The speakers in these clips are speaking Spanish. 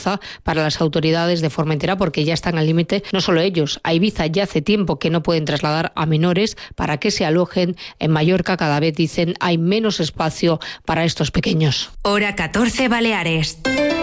amenaza para las autoridades de Formentera porque ya están al límite, no solo ellos, a Ibiza ya hace tiempo que no pueden trasladar a menores para que se alojen. En Mallorca cada vez dicen hay menos espacio para estos pequeños. Hora 14 Baleares.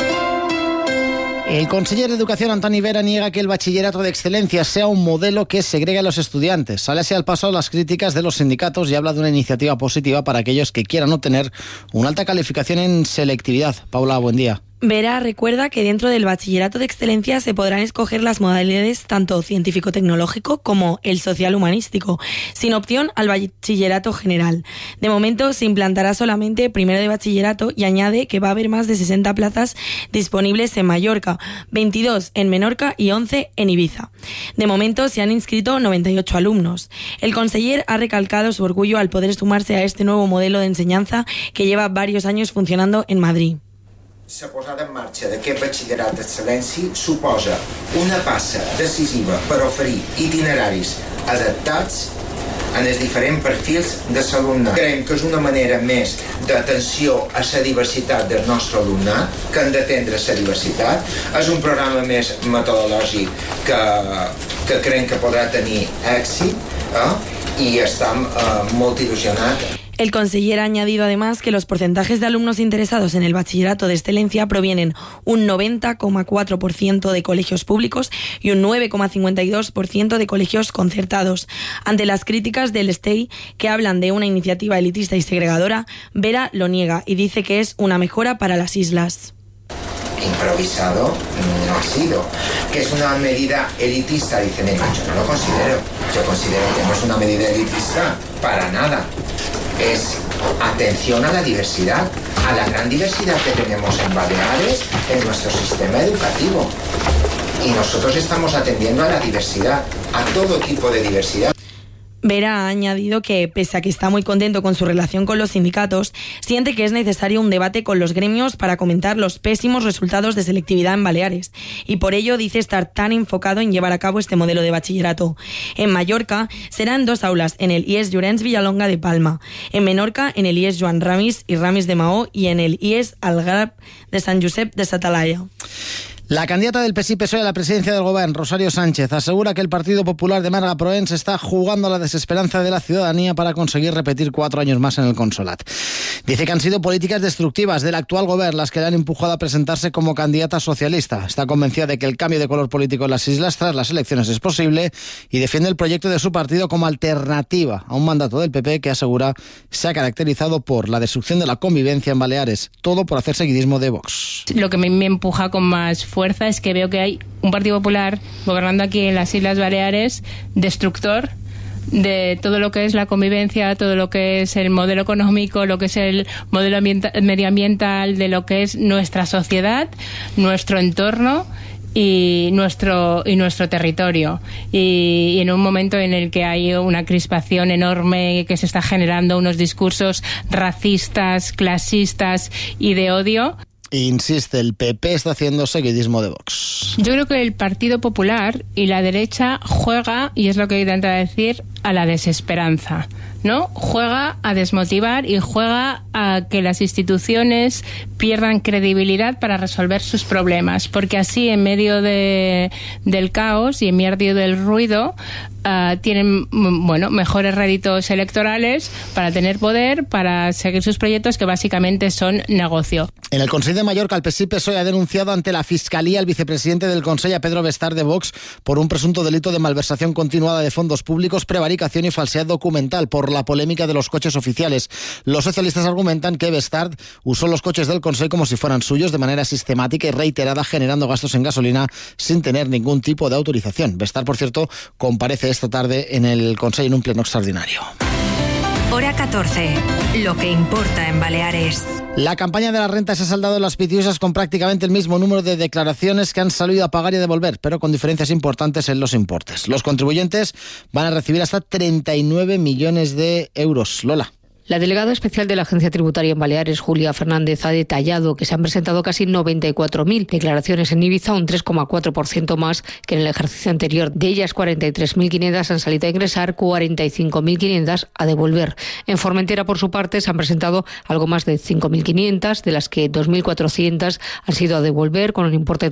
El conseller de Educación, Antoni Vera, niega que el bachillerato de excelencia sea un modelo que segregue a los estudiantes. Sale así al paso las críticas de los sindicatos y habla de una iniciativa positiva para aquellos que quieran obtener una alta calificación en selectividad. Paula, buen día. Vera recuerda que dentro del bachillerato de excelencia se podrán escoger las modalidades tanto científico-tecnológico como el social-humanístico, sin opción al bachillerato general. De momento se implantará solamente primero de bachillerato y añade que va a haber más de 60 plazas disponibles en Mallorca, 22 en Menorca y 11 en Ibiza. De momento se han inscrito 98 alumnos. El conseller ha recalcado su orgullo al poder sumarse a este nuevo modelo de enseñanza que lleva varios años funcionando en Madrid. La posada en marxa d'aquest batxillerat d'excel·lència suposa una passa decisiva per oferir itineraris adaptats en els diferents perfils de l'alumnat. Creiem que és una manera més d'atenció a la diversitat del nostre alumnat, que han d'atendre la diversitat. És un programa més metodològic que creiem que podrà tenir èxit i estem molt il·lusionats. El conseller ha añadido además que los porcentajes de alumnos interesados en el bachillerato de excelencia provienen un 90,4% de colegios públicos y un 9,52% de colegios concertados. Ante las críticas del STEI, que hablan de una iniciativa elitista y segregadora, Vera lo niega y dice que es una mejora para las islas. Improvisado no ha sido. Que es una medida elitista, dicen ellos. Yo no lo considero. Yo considero que no es una medida elitista para nada. Es atención a la diversidad, a la gran diversidad que tenemos en Baleares, en nuestro sistema educativo. Y nosotros estamos atendiendo a la diversidad, a todo tipo de diversidad. Vera ha añadido que, pese a que está muy contento con su relación con los sindicatos, siente que es necesario un debate con los gremios para comentar los pésimos resultados de selectividad en Baleares y por ello dice estar tan enfocado en llevar a cabo este modelo de bachillerato. En Mallorca será en 2 aulas, en el IES Llorenç Villalonga de Palma, en Menorca en el IES Joan Ramis y Ramis de Maó y en el IES Algarab de Sant Josep de Satalaya. La candidata del PSI-PSOE a la presidencia del Gobierno, Rosario Sánchez, asegura que el Partido Popular de Marga Proens está jugando a la desesperanza de la ciudadanía para conseguir repetir 4 años más en el Consolat. Dice que han sido políticas destructivas del actual Gobierno las que le han empujado a presentarse como candidata socialista. Está convencida de que el cambio de color político en las islas tras las elecciones es posible y defiende el proyecto de su partido como alternativa a un mandato del PP que asegura se ha caracterizado por la destrucción de la convivencia en Baleares, todo por hacer seguidismo de Vox. Lo que me empuja con más fuerza es que veo que hay un Partido Popular gobernando aquí en las Islas Baleares destructor de todo lo que es la convivencia, todo lo que es el modelo económico, lo que es el modelo medioambiental, de lo que es nuestra sociedad, nuestro entorno y nuestro territorio, y en un momento en el que hay una crispación enorme, que se está generando unos discursos racistas, clasistas y de odio. Insiste, el PP está haciendo seguidismo de Vox. Yo creo que el Partido Popular y la derecha juega, y es lo que intenta decir, a la desesperanza, ¿no? Juega a desmotivar y juega a que las instituciones pierdan credibilidad para resolver sus problemas, porque así en medio del caos y en medio del ruido tienen mejores réditos electorales para tener poder, para seguir sus proyectos que básicamente son negocio. En el Consell de Mallorca, el PSI-PSOE ha denunciado ante la Fiscalía al vicepresidente del Consell, a Pedro Bestard de Vox, por un presunto delito de malversación continuada de fondos públicos, prevaricación y falsedad documental por la polémica de los coches oficiales. Los socialistas argumentan que Bestard usó los coches del Consell como si fueran suyos de manera sistemática y reiterada, generando gastos en gasolina sin tener ningún tipo de autorización. Bestard, por cierto, comparece esta tarde en el Consell en un pleno extraordinario. Hora 14. Lo que importa en Baleares. La campaña de la renta se ha saldado en las Pitiusas con prácticamente el mismo número de declaraciones que han salido a pagar y a devolver, pero con diferencias importantes en los importes. Los contribuyentes van a recibir hasta 39 millones de euros. Lola. La delegada especial de la Agencia Tributaria en Baleares, Julia Fernández, ha detallado que se han presentado casi 94.000 declaraciones en Ibiza, un 3,4% más que en el ejercicio anterior. De ellas, 43.500 han salido a ingresar, 45.500 a devolver. En Formentera, por su parte, se han presentado algo más de 5.500, de las que 2.400 han sido a devolver, con un importe